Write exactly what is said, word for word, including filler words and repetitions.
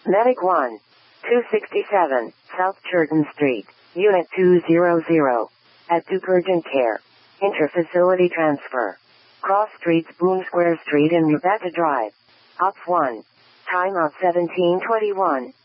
Medic one. two sixty-seven, South Churton Street, Unit two hundred. At Duke Urgent Care. Interfacility transfer. Cross Streets, Boone Square Street and Rebecca Drive. Ops one. Time of seventeen twenty-one.